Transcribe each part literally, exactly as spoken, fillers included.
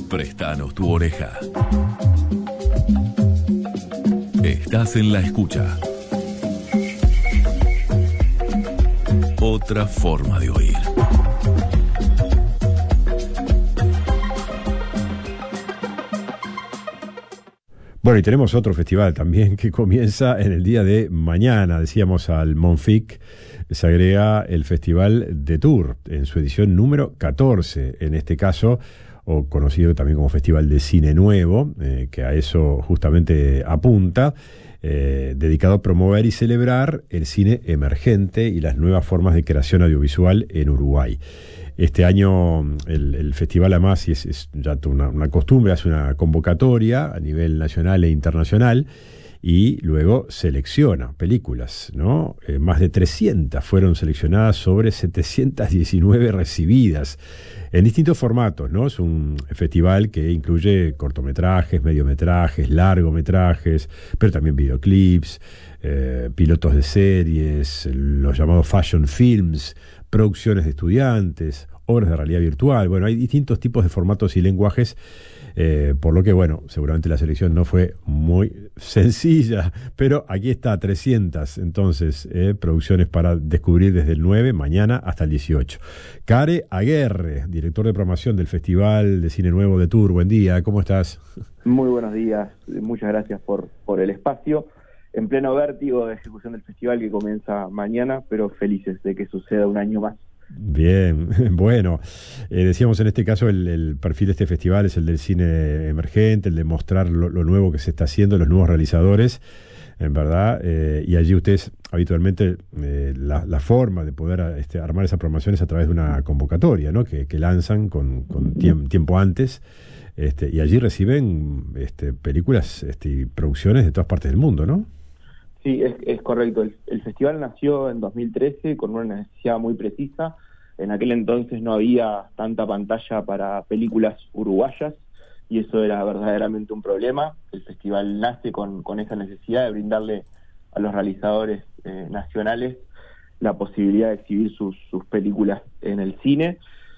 Prestanos tu oreja. Estás en la escucha. Otra forma de oír. Bueno, y tenemos otro festival también que comienza en el día de mañana. Decíamos, al Monfic se agrega el Festival de Tours en su edición número catorce, en este caso, o conocido también como Festival de Cine Nuevo, eh, que a eso justamente apunta, eh, dedicado a promover y celebrar el cine emergente y las nuevas formas de creación audiovisual en Uruguay. Este año el, el festival, además, y es, es ya una, una costumbre, hace una convocatoria a nivel nacional e internacional y luego selecciona películas, ¿no? Eh, más de trescientas fueron seleccionadas sobre setecientas diecinueve recibidas en distintos formatos, ¿no? Es un festival que incluye cortometrajes, mediometrajes, largometrajes, pero también videoclips, eh, pilotos de series, los llamados fashion films, producciones de estudiantes, obras de realidad virtual. Bueno, hay distintos tipos de formatos y lenguajes, eh, por lo que, bueno, seguramente la selección no fue muy sencilla, pero aquí está, trescientas, entonces, eh, producciones para descubrir desde el nueve, mañana, hasta el dieciocho. Care Aguerre, director de programación del Festival de Cine Nuevo de Tours. Buen día, ¿cómo estás? Muy buenos días, muchas gracias por, por el espacio. En pleno vértigo de ejecución del festival que comienza mañana, pero felices de que suceda un año más. Bien, bueno, eh, decíamos en este caso el, el perfil de este festival es el del cine emergente, el de mostrar lo, lo nuevo que se está haciendo, los nuevos realizadores, en verdad, eh, y allí ustedes habitualmente eh, la, la forma de poder este, armar esa programación es a través de una convocatoria, ¿no? que, que lanzan con, con tiemp- tiempo antes. Este, y allí reciben este, películas este, y producciones de todas partes del mundo, ¿no? Sí, es, es correcto. El, el festival nació en dos mil trece con una necesidad muy precisa. En aquel entonces no había tanta pantalla para películas uruguayas y eso era verdaderamente un problema. El festival nace con, con esa necesidad de brindarle a los realizadores eh, nacionales la posibilidad de exhibir sus, sus películas en el cine.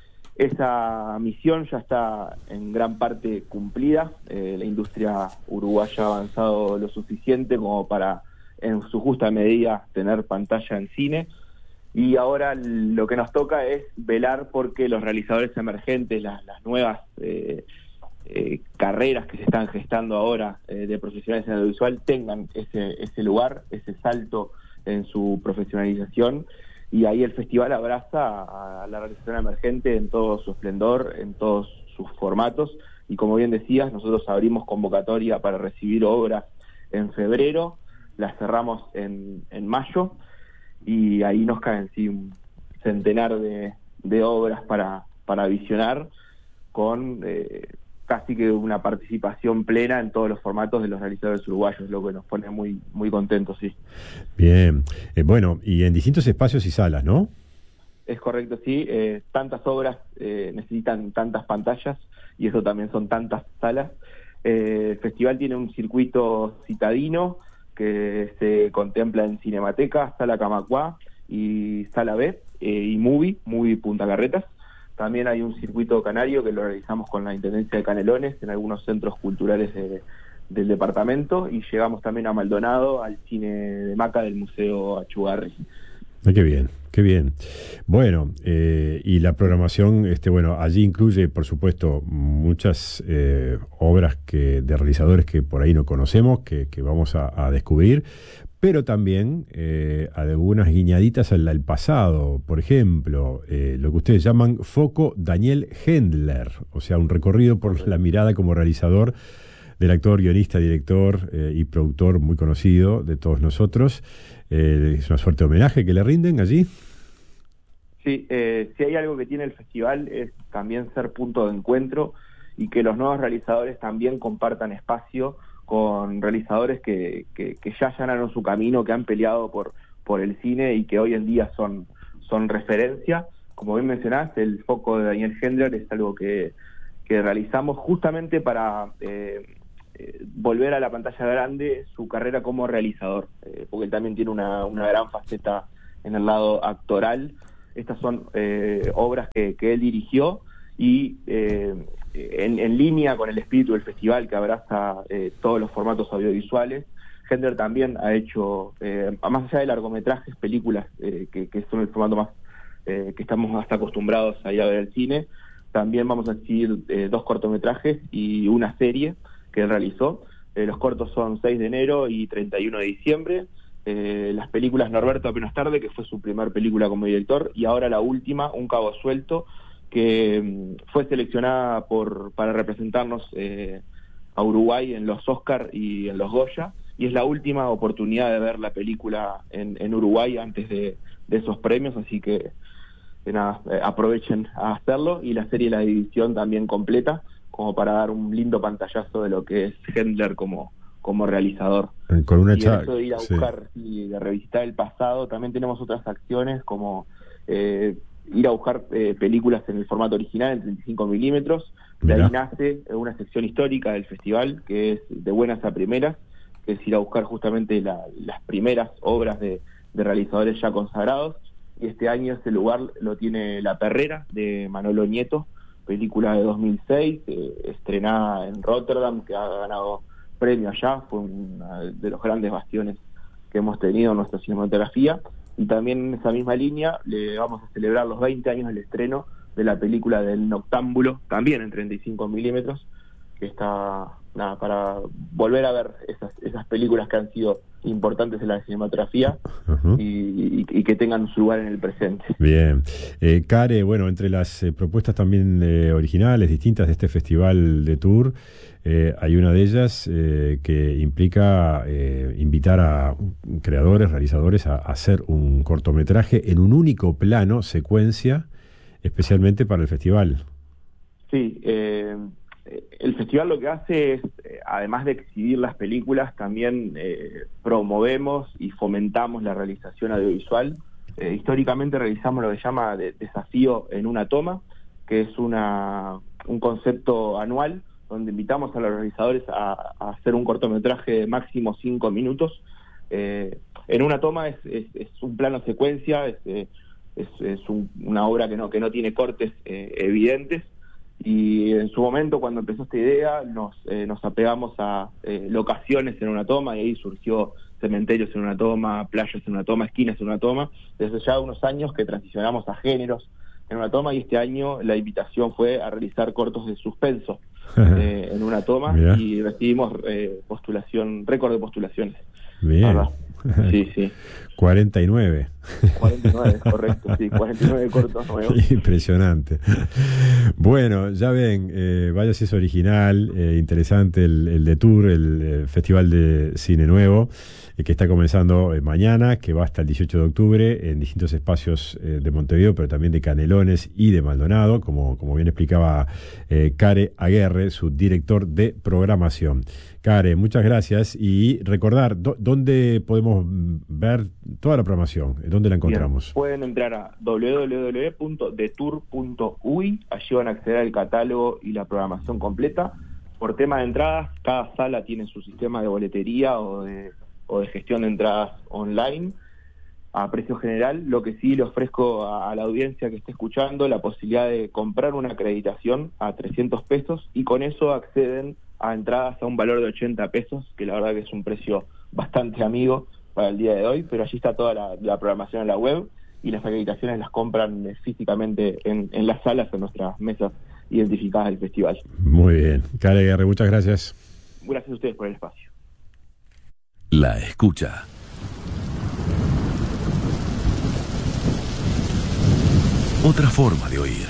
Esa misión ya está en gran parte cumplida. Eh, la industria uruguaya ha avanzado lo suficiente como para, en su justa medida, tener pantalla en cine. Y ahora lo que nos toca es velar porque los realizadores emergentes, las, las nuevas eh, eh, carreras que se están gestando ahora eh, de profesionales en audiovisual tengan ese, ese lugar, ese salto en su profesionalización. Y ahí el festival abraza a la realización emergente en todo su esplendor, en todos sus formatos. Y como bien decías, nosotros abrimos convocatoria para recibir obras en febrero, las cerramos en, en mayo, y ahí nos caen sí un centenar de, de obras para, para visionar, con eh, casi que una participación plena en todos los formatos de los realizadores uruguayos, lo que nos pone muy, muy contentos, sí. Bien, eh, bueno, y en distintos espacios y salas, ¿no? Es correcto, sí. Eh, tantas obras eh, necesitan tantas pantallas y eso también son tantas salas. Eh, el festival tiene un circuito citadino que se contempla en Cinemateca, Sala Camacuá y Sala B, eh, y Movie, Movie Punta Carretas. También hay un circuito canario que lo realizamos con la Intendencia de Canelones en algunos centros culturales de, del departamento, y llegamos también a Maldonado, al cine de Maca del Museo Achugarri. Ah, qué bien, qué bien. Bueno, eh, y la programación, este, bueno, allí incluye, por supuesto, muchas eh, obras que de realizadores que por ahí no conocemos, que, que vamos a, a descubrir, pero también eh, algunas guiñaditas al, al pasado. Por ejemplo, eh, lo que ustedes llaman Foco Daniel Hendler, o sea, un recorrido por la mirada como realizador del actor, guionista, director eh, y productor muy conocido de todos nosotros. Eh, es una suerte de homenaje que le rinden allí. Sí, eh, si hay algo que tiene el festival es también ser punto de encuentro y que los nuevos realizadores también compartan espacio con realizadores que, que, que ya allanaron su camino, que han peleado por, por el cine y que hoy en día son, son referencia. Como bien mencionás, el foco de Daniel Hendler es algo que, que realizamos justamente para eh, eh, volver a la pantalla grande su carrera como realizador, eh, porque él también tiene una, una gran faceta en el lado actoral. Estas son eh, obras que, que él dirigió y eh, en, en línea con el espíritu del festival que abraza eh, todos los formatos audiovisuales, Hendler también ha hecho, eh, más allá de largometrajes, películas eh, que, que son el formato más eh, que estamos hasta acostumbrados a ir a ver el cine. También vamos a exhibir eh, dos cortometrajes y una serie que él realizó. Eh, los cortos son seis de enero y treinta y uno de diciembre. Eh, las películas Norberto apenas tarde, que fue su primer película como director, y ahora la última, Un cabo suelto, que um, fue seleccionada por para representarnos eh, a Uruguay en los Oscar y en los Goya, y es la última oportunidad de ver la película en, en Uruguay antes de, de esos premios, así que que nada, eh, aprovechen a hacerlo, y la serie La División también completa, como para dar un lindo pantallazo de lo que es Hendler como, como realizador. Con una y cha- eso de ir a buscar sí. y de revisitar el pasado, también tenemos otras acciones como eh, ir a buscar eh, películas en el formato original, en treinta y cinco milímetros. De ahí nace una sección histórica del festival, que es de buenas a primeras, que es ir a buscar justamente la, las primeras obras de, de realizadores ya consagrados. Y este año ese lugar lo tiene La Perrera, de Manolo Nieto, película de dos mil seis, eh, estrenada en Rotterdam, que ha ganado premio allá, fue una de los grandes bastiones que hemos tenido en nuestra cinematografía. Y también en esa misma línea le vamos a celebrar los veinte años del estreno de la película del Noctámbulo, también en treinta y cinco milímetros, que está, nada, para volver a ver esas, esas películas que han sido importantes en la cinematografía. Uh-huh. y, y, y que tengan su lugar en el presente. Bien. Eh, Care, bueno, entre las eh, propuestas también eh, originales, distintas de este festival de Tour, eh, hay una de ellas eh, que implica eh, invitar a creadores, realizadores a, a hacer un cortometraje en un único plano, secuencia, especialmente para el festival. Sí, eh, el festival lo que hace es, eh, además de exhibir las películas, también eh, promovemos y fomentamos la realización audiovisual. Eh, históricamente realizamos lo que se llama de, Desafío en una toma, que es una, un concepto anual donde invitamos a los realizadores a, a hacer un cortometraje de máximo cinco minutos. Eh, en una toma es, es, es un plano secuencia, es, es, es un, una obra que no, que no tiene cortes eh, evidentes. Y en su momento, cuando empezó esta idea, nos, eh, nos apegamos a eh, locaciones en una toma, y ahí surgió cementerios en una toma, playas en una toma, esquinas en una toma. Desde ya unos años que transicionamos a géneros en una toma, y este año la invitación fue a realizar cortos de suspenso eh, en una toma. Mirá. Y recibimos eh, postulación, récord de postulaciones. Bien. Sí, sí. cuarenta y nueve. cuarenta y nueve, correcto, sí, cuarenta y nueve cortos nuevos. Impresionante. Bueno, ya ven, eh, vaya si es original, eh, interesante el, el de Tour, el, el Festival de Cine Nuevo, eh, que está comenzando eh, mañana, que va hasta el dieciocho de octubre en distintos espacios eh, de Montevideo, pero también de Canelones y de Maldonado, como, como bien explicaba eh, Care Aguerre, su director de programación. Care, muchas gracias, y recordar, do, ¿dónde podemos ver toda la programación? ¿Dónde la encontramos? Bien, pueden entrar a doble u doble u doble u punto detour punto u y, allí van a acceder al catálogo y la programación completa. Por tema de entradas, cada sala tiene su sistema de boletería o de, o de gestión de entradas online a precio general. Lo que sí le ofrezco a, a la audiencia que esté escuchando, la posibilidad de comprar una acreditación a trescientos pesos, y con eso acceden a entradas a un valor de ochenta pesos, que la verdad que es un precio bastante amigo para el día de hoy, pero allí está toda la, la programación en la web, y las acreditaciones las compran eh, físicamente en, en las salas, en nuestras mesas identificadas del festival. Muy bien. Care Aguerre, muchas gracias. Gracias a ustedes por el espacio. La escucha. Otra forma de oír.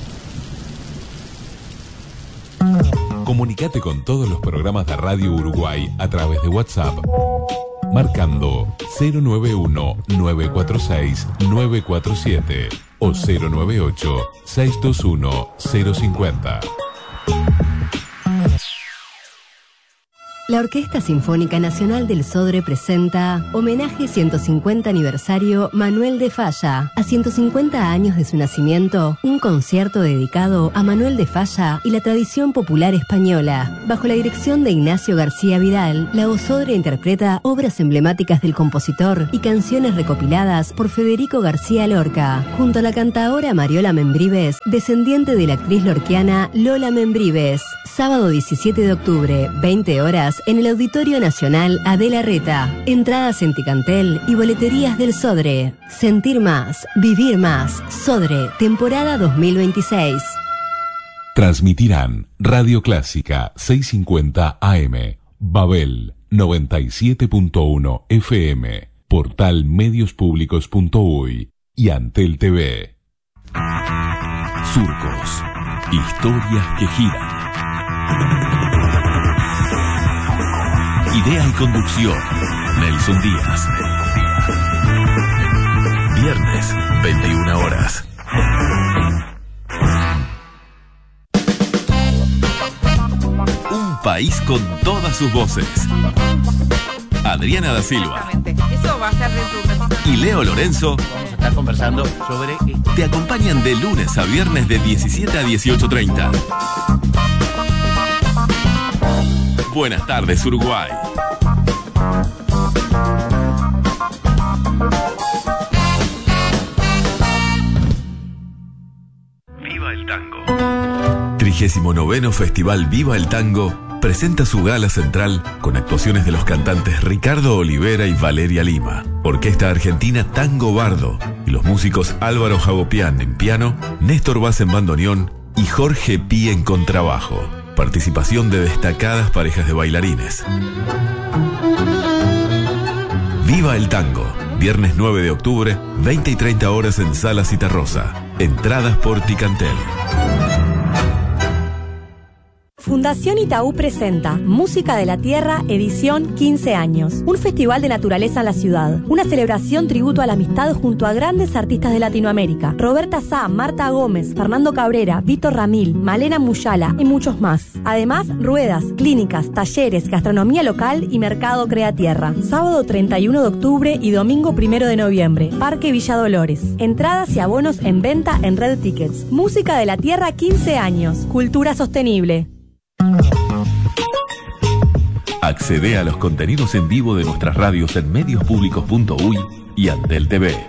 Comunicate con todos los programas de Radio Uruguay a través de WhatsApp, marcando cero nueve uno, nueve cuatro seis, nueve cuatro siete o cero nueve ocho, seis dos uno, cero cinco cero. La Orquesta Sinfónica Nacional del Sodre presenta Homenaje ciento cincuenta aniversario Manuel de Falla. A ciento cincuenta años de su nacimiento, un concierto dedicado a Manuel de Falla y la tradición popular española. Bajo la dirección de Ignacio García Vidal, la Osodre interpreta obras emblemáticas del compositor y canciones recopiladas por Federico García Lorca, junto a la cantaora Mariola Membrives, descendiente de la actriz lorquiana Lola Membrives. Sábado diecisiete de octubre, veinte horas, en el Auditorio Nacional Adela Reta. Entradas en Ticantel y boleterías del Sodre. Sentir más, vivir más. Sodre, temporada dos mil veintiséis. Transmitirán Radio Clásica seiscientos cincuenta A M, Babel noventa y siete punto uno F M, Portal Medios Públicos punto uy y Antel T V. Surcos. Historias que giran. Idea y conducción, Nelson Díaz. Viernes, veintiuna horas. Un país con todas sus voces. Adriana da Silva. Eso va a ser dentro de... Y Leo Lorenzo Vamos a estar conversando sobre... te acompañan de lunes a viernes de diecisiete a dieciocho treinta. Buenas tardes, Uruguay. Viva el Tango. trigésimo noveno Festival Viva el Tango presenta su gala central con actuaciones de los cantantes Ricardo Olivera y Valeria Lima, Orquesta Argentina Tango Bardo y los músicos Álvaro Jagopián en piano, Néstor Vaz en bandoneón y Jorge Pi en contrabajo. Participación de destacadas parejas de bailarines. Viva el Tango, viernes nueve de octubre, veinte y treinta horas en Sala Citarrosa. Entradas por Ticantel. Fundación Itaú presenta Música de la Tierra, edición quince años. Un festival de naturaleza en la ciudad. Una celebración tributo a la amistad junto a grandes artistas de Latinoamérica. Roberta Sá, Marta Gómez, Fernando Cabrera, Víctor Ramil, Malena Muyala y muchos más. Además, ruedas, clínicas, talleres, gastronomía local y mercado Crea Tierra. Sábado treinta y uno de octubre y domingo primero de noviembre. Parque Villa Dolores. Entradas y abonos en venta en Red Tickets. Música de la Tierra, quince años. Cultura sostenible. Accede a los contenidos en vivo de nuestras radios en medios públicos punto uy y Antel T V.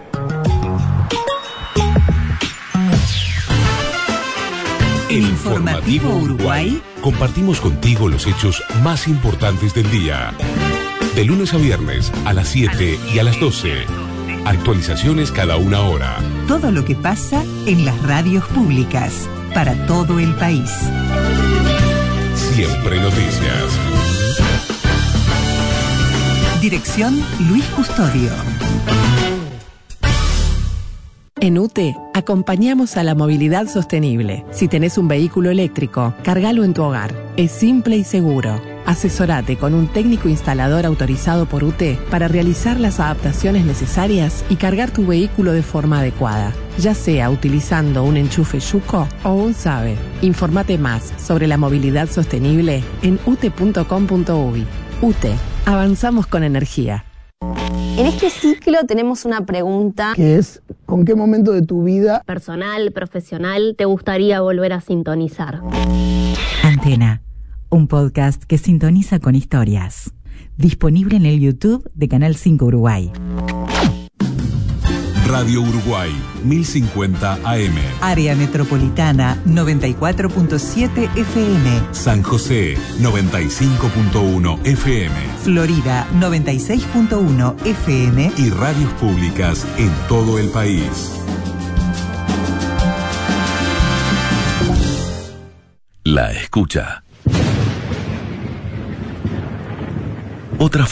El Informativo Uruguay. Compartimos contigo los hechos más importantes del día. De lunes a viernes a las siete y a las doce. Actualizaciones cada una hora. Todo lo que pasa en las radios públicas para todo el país. Siempre noticias. Dirección Luis Custodio. En U T E acompañamos a la movilidad sostenible. Si tenés un vehículo eléctrico, cargalo en tu hogar. Es simple y seguro. Asesorate con un técnico instalador autorizado por U T E para realizar las adaptaciones necesarias y cargar tu vehículo de forma adecuada, ya sea utilizando un enchufe Yuco o un SABE. Informate más sobre la movilidad sostenible en u t e punto com punto uy. U T E, avanzamos con energía. En este ciclo tenemos una pregunta que es, ¿con qué momento de tu vida personal, profesional, te gustaría volver a sintonizar? Antena, un podcast que sintoniza con historias. Disponible en el YouTube de Canal cinco Uruguay. Radio Uruguay, mil cincuenta A M. Área Metropolitana, noventa y cuatro punto siete F M. San José, noventa y cinco punto uno F M. Florida, noventa y seis punto uno F M. Y radios públicas en todo el país. La escucha. Otra